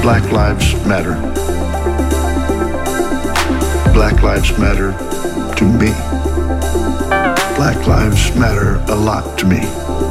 Black Lives Matter. Black Lives Matter to me. Black Lives matter a lot to me.